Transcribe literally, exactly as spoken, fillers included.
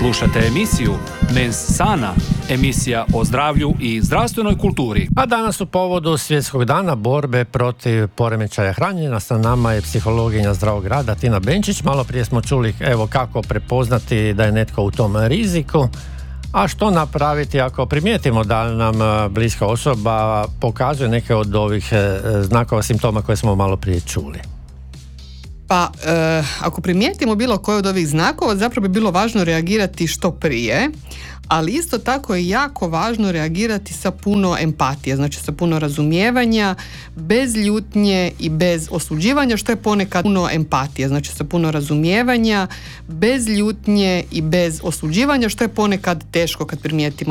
Slušate emisiju Mens Sana, emisija o zdravlju i zdravstvenoj kulturi. A danas u povodu Svjetskog dana borbe protiv poremećaja hranjenja sa nama je psihologinja zdravog rada Tina Benčić. Malo prije smo čuli evo kako prepoznati da je netko u tom riziku, a što napraviti ako primijetimo da nam bliska osoba pokazuje neke od ovih znakova, simptoma koje smo malo prije čuli. Pa, e, ako primijetimo bilo koje od ovih znakova, zapravo bi bilo važno reagirati što prije, ali isto tako je jako važno reagirati sa puno empatije, znači sa puno razumijevanja, bez ljutnje i bez osuđivanja, što je ponekad puno empatije, znači sa puno razumijevanja, bez ljutnje i bez osuđivanja, što je ponekad teško kad primijetimo